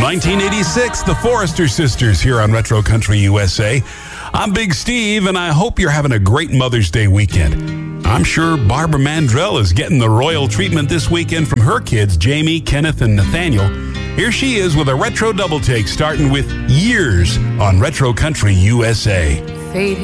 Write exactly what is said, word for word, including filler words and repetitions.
nineteen eighty-six, the Forrester Sisters here on Retro Country U S A. I'm Big Steve, and I hope you're having a great Mother's Day weekend. I'm sure Barbara Mandrell is getting the royal treatment this weekend from her kids, Jamie, Kenneth, and Nathaniel. Here she is with a retro double take, starting with Years on Retro Country U S A.